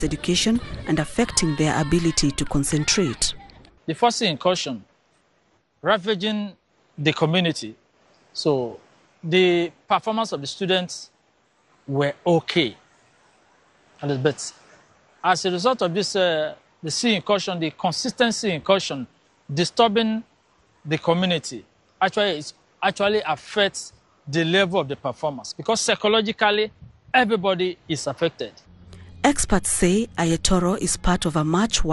education and affecting their ability to concentrate. The first incursion, ravaging the community. So the performance of the students were okay. But as a result of this, the C incursion, the consistency incursion, disturbing the community, actually affects the level of the performance because psychologically, everybody is affected. Experts say Ayetoro is part of a much